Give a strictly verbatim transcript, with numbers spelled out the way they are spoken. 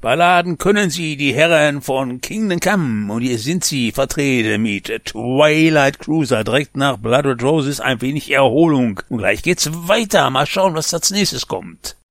Balladen können Sie, die Herren von Kingdom Come, und hier sind sie vertreten mit Twilight Cruiser, direkt nach Blood Red Roses ein wenig Erholung. Und gleich geht's weiter, mal schauen, was als nächstes kommt.